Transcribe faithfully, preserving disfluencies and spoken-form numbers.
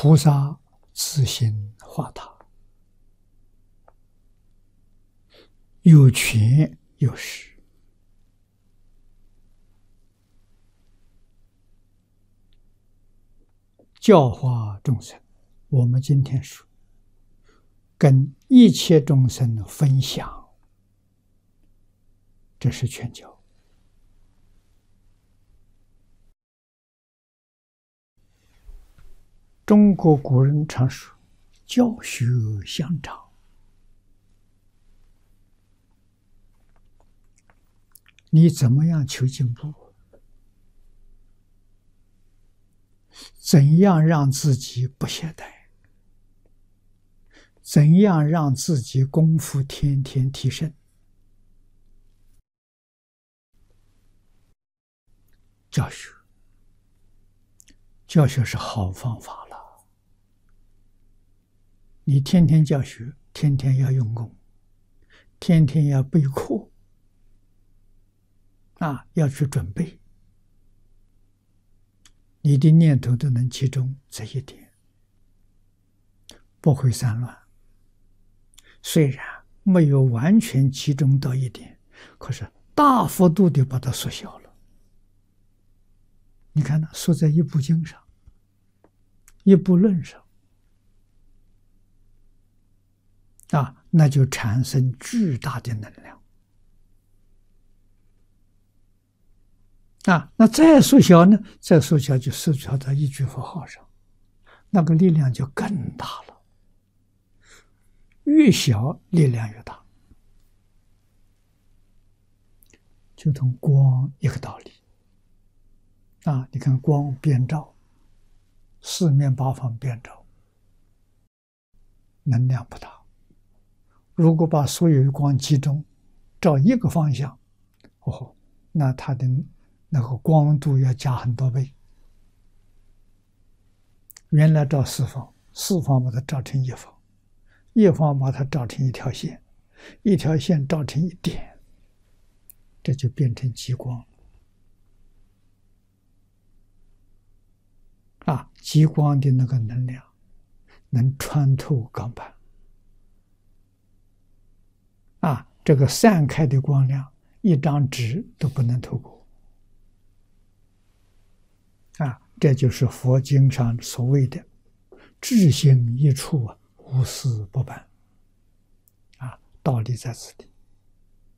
菩萨自心化他，有权有势，教化众生。我们今天说，跟一切众生分享，这是劝教。中国古人常说教学相长，你怎么样求进步？怎样让自己不懈怠？怎样让自己功夫天天提升？教学，教学是好方法了。你天天教学，天天要用功，天天要备课，啊，要去准备，你的念头都能集中这一点，不会散乱。虽然没有完全集中到一点，可是大幅度的把它缩小了。你看呢，缩在一部经上，一部论上，啊，那就产生巨大的能量。啊，那再缩小呢？再缩小就缩小到一句佛号上，那个力量就更大了。越小力量越大，就同光一个道理。啊，你看光遍照，四面八方遍照，能量不大。如果把所有的光集中，照一个方向，哦，那它的那个光度要加很多倍。原来照四方，四方把它照成一方，一方把它照成一条线，一条线照成一点，这就变成极光。啊，极光的那个能量能穿透钢板。啊，这个散开的光亮，一张纸都不能透过。啊，这就是佛经上所谓的智行一处，无私不办。啊，道理在此地。